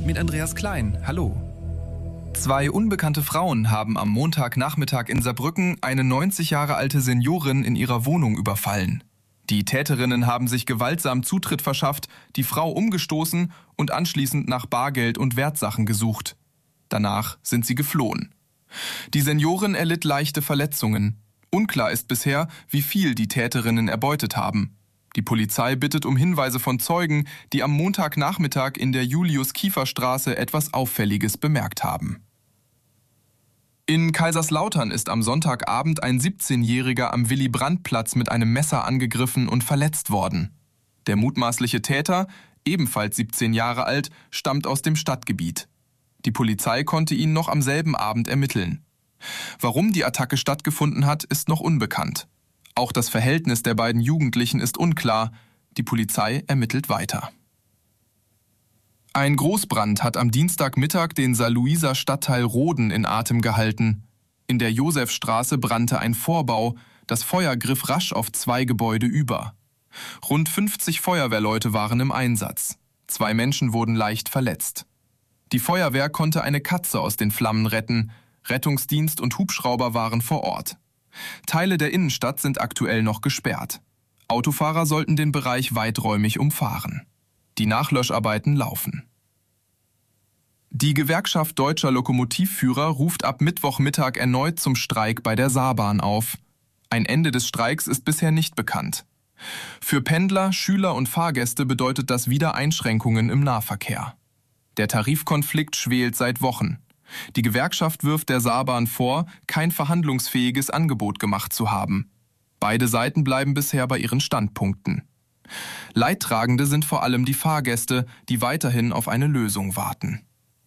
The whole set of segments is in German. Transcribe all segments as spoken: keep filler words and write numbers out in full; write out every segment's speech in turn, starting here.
mit Andreas Klein. Hallo. Zwei unbekannte Frauen haben am Montagnachmittag in Saarbrücken eine neunzig Jahre alte Seniorin in ihrer Wohnung überfallen. Die Täterinnen haben sich gewaltsam Zutritt verschafft, die Frau umgestoßen und anschließend nach Bargeld und Wertsachen gesucht. Danach sind sie geflohen. Die Seniorin erlitt leichte Verletzungen. Unklar ist bisher, wie viel die Täterinnen erbeutet haben. Die Polizei bittet um Hinweise von Zeugen, die am Montagnachmittag in der Julius-Kiefer-Straße etwas Auffälliges bemerkt haben. In Kaiserslautern ist am Sonntagabend ein siebzehnjähriger am Willy-Brandt-Platz mit einem Messer angegriffen und verletzt worden. Der mutmaßliche Täter, ebenfalls siebzehn Jahre alt, stammt aus dem Stadtgebiet. Die Polizei konnte ihn noch am selben Abend ermitteln. Warum die Attacke stattgefunden hat, ist noch unbekannt. Auch das Verhältnis der beiden Jugendlichen ist unklar. Die Polizei ermittelt weiter. Ein Großbrand hat am Dienstagmittag den Saarlouiser Stadtteil Roden in Atem gehalten. In der Josefstraße brannte ein Vorbau. Das Feuer griff rasch auf zwei Gebäude über. Rund fünfzig Feuerwehrleute waren im Einsatz. Zwei Menschen wurden leicht verletzt. Die Feuerwehr konnte eine Katze aus den Flammen retten. Rettungsdienst und Hubschrauber waren vor Ort. Teile der Innenstadt sind aktuell noch gesperrt. Autofahrer sollten den Bereich weiträumig umfahren. Die Nachlöscharbeiten laufen. Die Gewerkschaft Deutscher Lokomotivführer ruft ab Mittwochmittag erneut zum Streik bei der Saarbahn auf. Ein Ende des Streiks ist bisher nicht bekannt. Für Pendler, Schüler und Fahrgäste bedeutet das wieder Einschränkungen im Nahverkehr. Der Tarifkonflikt schwelt seit Wochen. Die Gewerkschaft wirft der Saarbahn vor, kein verhandlungsfähiges Angebot gemacht zu haben. Beide Seiten bleiben bisher bei ihren Standpunkten. Leidtragende sind vor allem die Fahrgäste, die weiterhin auf eine Lösung warten.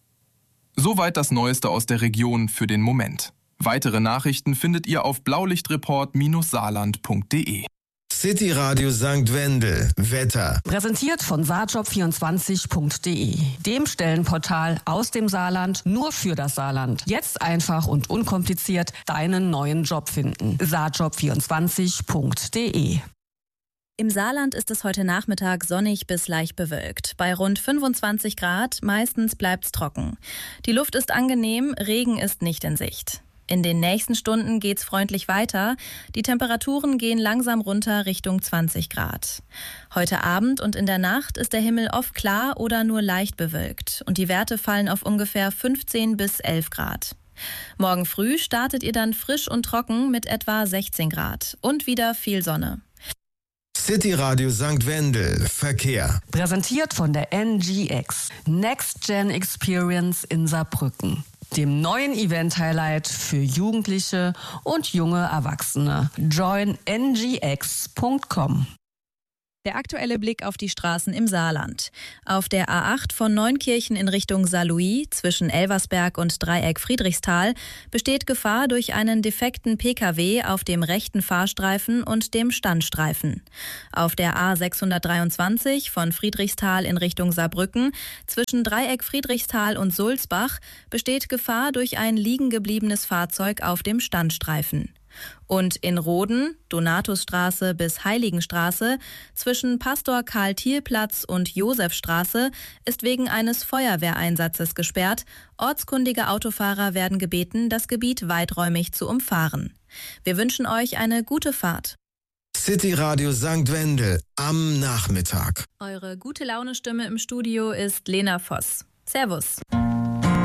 Soweit das Neueste aus der Region für den Moment. Weitere Nachrichten findet ihr auf blaulichtreport Bindestrich saarland Punkt de. City Radio Sankt Wendel. Wetter. Präsentiert von saarjob vierundzwanzig Punkt de, dem Stellenportal aus dem Saarland nur für das Saarland. Jetzt einfach und unkompliziert deinen neuen Job finden. saarjob vierundzwanzig Punkt de. Im Saarland ist es heute Nachmittag sonnig bis leicht bewölkt. Bei rund fünfundzwanzig Grad, meistens bleibt's trocken. Die Luft ist angenehm, Regen ist nicht in Sicht. In den nächsten Stunden geht's freundlich weiter. Die Temperaturen gehen langsam runter Richtung zwanzig Grad. Heute Abend und in der Nacht ist der Himmel oft klar oder nur leicht bewölkt und die Werte fallen auf ungefähr fünfzehn bis elf Grad. Morgen früh startet ihr dann frisch und trocken mit etwa sechzehn Grad und wieder viel Sonne. City Radio Sankt Wendel. Verkehr. Präsentiert von der N G X. Next Gen Experience in Saarbrücken. Dem neuen Event-Highlight für Jugendliche und junge Erwachsene. join n g x punkt com. Der aktuelle Blick auf die Straßen im Saarland. Auf der A acht von Neunkirchen in Richtung Saarlouis zwischen Elversberg und Dreieck Friedrichsthal besteht Gefahr durch einen defekten P K W auf dem rechten Fahrstreifen und dem Standstreifen. Auf der A sechshundertdreiundzwanzig von Friedrichsthal in Richtung Saarbrücken zwischen Dreieck Friedrichsthal und Sulzbach besteht Gefahr durch ein liegen gebliebenes Fahrzeug auf dem Standstreifen. Und in Roden, Donatusstraße bis Heiligenstraße, zwischen Pastor-Karl-Thiel-Platz und Josefstraße ist wegen eines Feuerwehreinsatzes gesperrt. Ortskundige Autofahrer werden gebeten, das Gebiet weiträumig zu umfahren. Wir wünschen euch eine gute Fahrt. City Radio Sankt Wendel am Nachmittag. Eure gute Laune-Stimme im Studio ist Lena Voss. Servus.